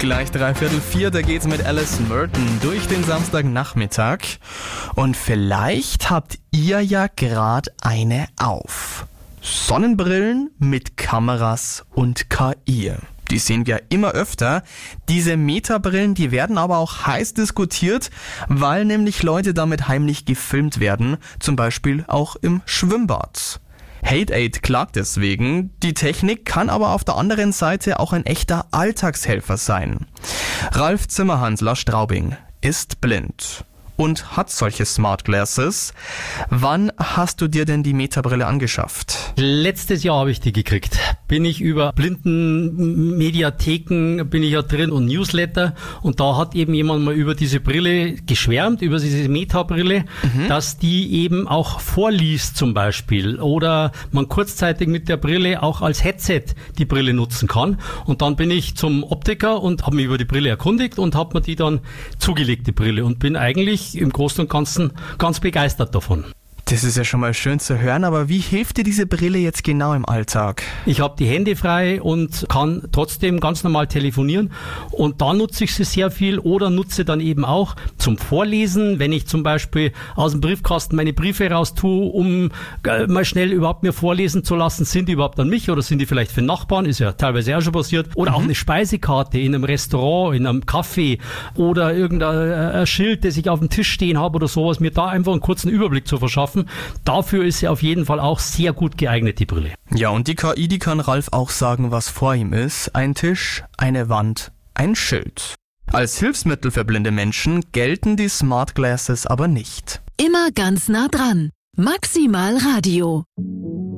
Gleich 3:45, da geht's mit Alice Merton durch den Samstagnachmittag. Und vielleicht habt ihr ja gerade eine auf. Sonnenbrillen mit Kameras und KI. Die sehen wir immer öfter. Diese Metabrillen, die werden aber auch heiß diskutiert, weil nämlich Leute damit heimlich gefilmt werden, zum Beispiel auch im Schwimmbad. Hate8 klagt deswegen, die Technik kann aber auf der anderen Seite auch ein echter Alltagshelfer sein. Ralf Zimmerhansler-Straubing ist blind und hat solche Smart Glasses. Wann hast du dir denn die Metabrille angeschafft? Letztes Jahr habe ich die gekriegt. Bin ich über Blindenmediatheken, bin ich ja drin und Newsletter, und da hat eben jemand mal über diese Brille geschwärmt, über diese Metabrille, dass die eben auch vorliest zum Beispiel, oder man kurzzeitig mit der Brille auch als Headset die Brille nutzen kann. Und dann bin ich zum Optiker und habe mich über die Brille erkundigt und habe mir die dann zugelegt, die Brille, und bin eigentlich im Großen und Ganzen ganz begeistert davon. Das ist ja schon mal schön zu hören, aber wie hilft dir diese Brille jetzt genau im Alltag? Ich habe die Hände frei und kann trotzdem ganz normal telefonieren, und da nutze ich sie sehr viel, oder nutze dann eben auch zum Vorlesen, wenn ich zum Beispiel aus dem Briefkasten meine Briefe raus tue, um mal schnell überhaupt mir vorlesen zu lassen, sind die überhaupt an mich oder sind die vielleicht für den Nachbarn, ist ja teilweise auch schon passiert, oder auch eine Speisekarte in einem Restaurant, in einem Café oder irgendein Schild, das ich auf dem Tisch stehen habe oder sowas, mir da einfach einen kurzen Überblick zu verschaffen. Dafür ist sie auf jeden Fall auch sehr gut geeignet, die Brille. Ja, und die KI, die kann Ralf auch sagen, was vor ihm ist. Ein Tisch, eine Wand, ein Schild. Als Hilfsmittel für blinde Menschen gelten die Smart Glasses aber nicht. Immer ganz nah dran. Maximal Radio.